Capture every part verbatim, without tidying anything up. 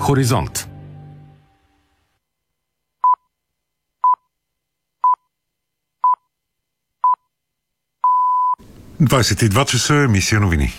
Хоризонт. двадесет и два часа, емисия новини.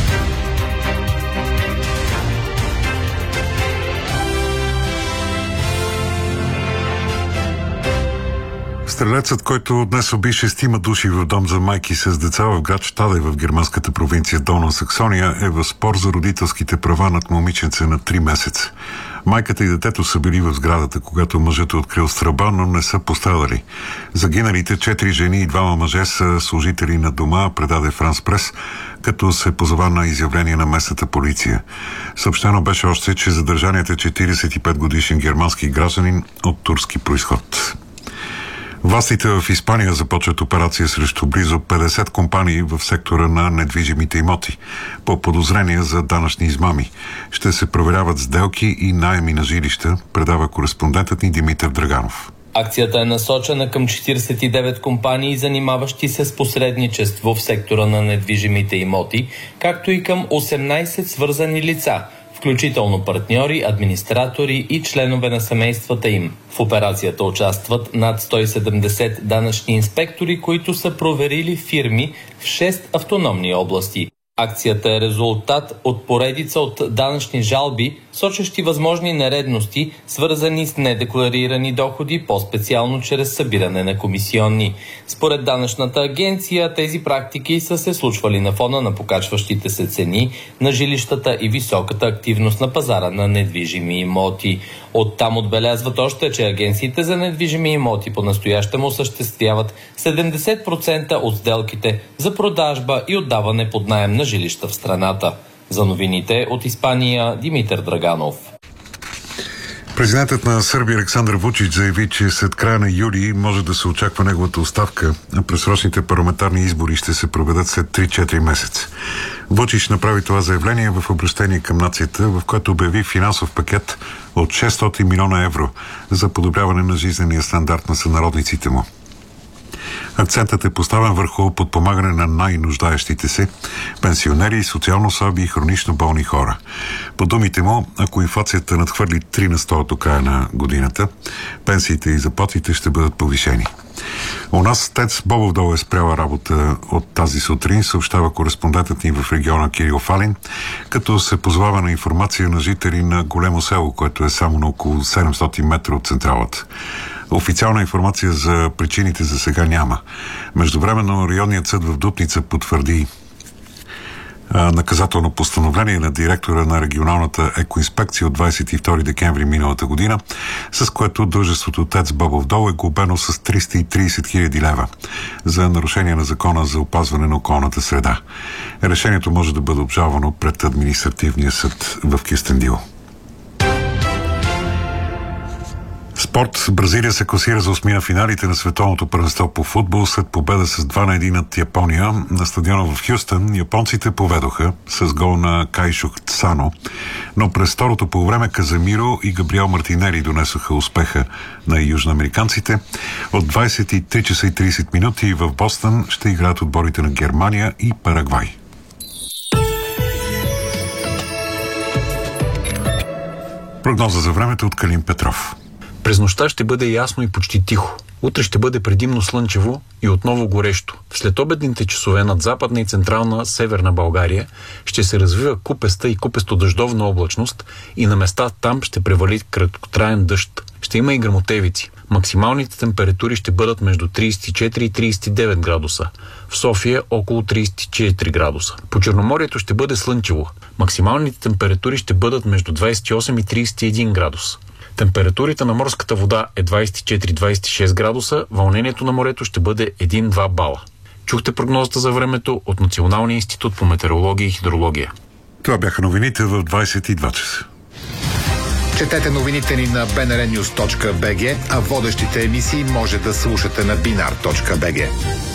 Стрелецът, който днес уби шестима души в дом за майки с деца в град Щаде в германската провинция Долна Саксония, е в спор за родителските права над момиченце на три месеца. Майката и детето са били в сградата, когато мъжът е открил стрелба, но не са пострадали. Загиналите четири жени и двама мъже са служители на дома, предаде Франс Прес, като се позова на изявление на местната полиция. Съобщено беше още, че задържаният е четиридесет и пет годишен германски гражданин от турски произход. Властите в Испания започват операция срещу близо петдесет компании в сектора на недвижимите имоти по подозрение за данъчни измами. Ще се проверяват сделки и наеми на жилища, предава кореспондентът ни Димитър Драганов. Акцията е насочена към четиридесет и девет компании, занимаващи се с посредничество в сектора на недвижимите имоти, както и към осемнадесет свързани лица, включително партньори, администратори и членове на семействата им. В операцията участват над сто и седемдесет данъчни инспектори, които са проверили фирми в шест автономни области. Акцията е резултат от поредица от данъчни жалби, сочещи възможни нередности, свързани с недекларирани доходи, по-специално чрез събиране на комисионни. Според данъчната агенция, тези практики са се случвали на фона на покачващите се цени на жилищата и високата активност на пазара на недвижими имоти. Оттам отбелязват още, че агенциите за недвижими имоти по-настоящем осъществяват седемдесет процента от сделките за продажба и отдаване под наем на жилища в страната. За новините от Испания, Димитър Драганов. Президентът на Сърбия Александър Вучич заяви, че след края на юли може да се очаква неговата оставка, а предсрочните парламентарни избори ще се проведат след три-четири месеца. Вучич направи това заявление в обръщение към нацията, в което обяви финансов пакет от шестстотин милиона евро за подобряване на жизнения стандарт на сънародниците му. Акцентът е поставен върху подпомагане на най-нуждаещите се, пенсионери, социално слаби и хронично болни хора. По думите му, ако инфлацията надхвърли три на сто до края на годината, пенсиите и заплатите ще бъдат повишени. У нас ТЕЦ Бобов дол е спряла работа от тази сутрин, съобщава кореспондентът ни в региона Кирил Фалин, като се позовава на информация на жители на Големо село, което е само на около седемстотин метра от централата. Официална информация за причините за сега няма. Междувременно районният съд в Дупница потвърди а, наказателно постановление на директора на регионалната екоинспекция от двадесет и втори декември миналата година, с което дружеството ТЕЦ Бобов дол е глобено с триста и тридесет хиляди лева за нарушение на закона за опазване на околната среда. Решението може да бъде обжалвано пред административния съд в Кюстендил. Спорт. Бразилия се класира за осмина финалите на световното първенство по футбол след победа с два на един над Япония. На стадиона в Хюстън японците поведоха с гол на Кайшо Цано, но през второто полувреме Каземиро и Габриел Мартинели донесоха успеха на южноамериканците. От двадесет и три часа и тридесет минути в Бостън ще играят отборите на Германия и Парагвай. Прогноза за времето от Калин Петров. През нощта ще бъде ясно и почти тихо. Утре ще бъде предимно слънчево и отново горещо. В следобедните часове над западна и централна северна България ще се развива купеста и купесто-дъждовна облачност и на места там ще превали краткотраен дъжд. Ще има и гръмотевици. Максималните температури ще бъдат между тридесет и четири и тридесет и девет градуса. В София около тридесет и четири градуса. По Черноморието ще бъде слънчево. Максималните температури ще бъдат между двадесет и осем и тридесет и един градуса. Температурите на морската вода е двадесет и четири до двадесет и шест градуса, вълнението на морето ще бъде един-два бала. Чухте прогнозата за времето от Националния институт по метеорология и хидрология. Това бяха новините в двадесет и два часа. Четете новините ни на би ен ар нюз точка би джи, а водещите емисии може да слушате на бинар точка би джи.